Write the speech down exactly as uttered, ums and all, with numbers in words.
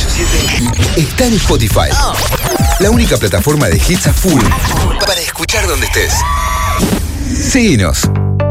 siete está en Spotify. La única plataforma de hits a full para escuchar donde estés. Síguenos.